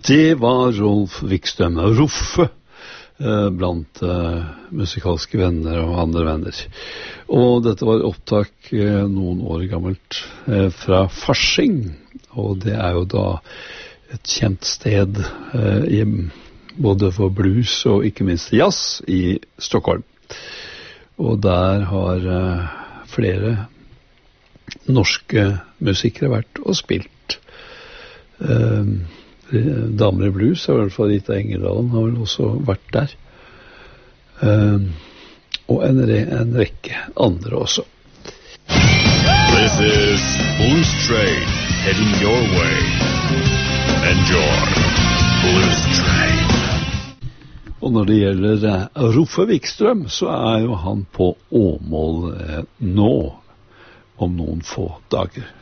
Det var Rolf Wikström, Roffe, blant musikalske venner og andre venner. Og dette var opptak noen år gammelt fra Fasching, og det er jo da et kjent sted både for blues og ikke minst jazz i Stockholm. Og der har flere norske musikere vært og spilt. Damer i blues, i hvert fall Rita Engerdalen har vel også vært der. Og en rekke andre også. This is Blues Train heading your way. Enjoy Blues Train. Og når det gjelder Roffe Wikström, så er jo han på Åmål nå, om noen få dager.